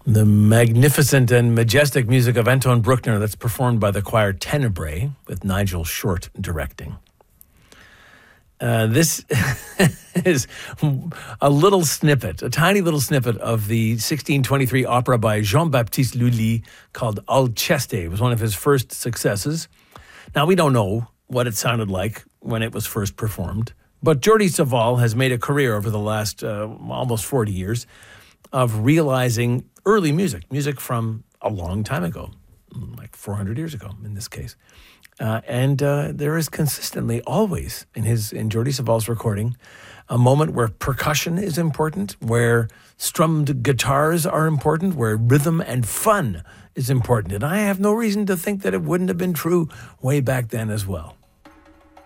The magnificent and majestic music of Anton Bruckner that's performed by the choir Tenebrae with Nigel Short directing. This is a little snippet, a tiny little snippet of the 1623 opera by Jean-Baptiste Lully called Alceste. It was one of his first successes. Now, we don't know what it sounded like when it was first performed, but Jordi Savall has made a career over the last almost 40 years of realizing early music from a long time ago, like 400 years ago in this case. And there is consistently, always, in Jordi Savall's recording, a moment where percussion is important, where strummed guitars are important, where rhythm and fun is important. And I have no reason to think that it wouldn't have been true way back then as well.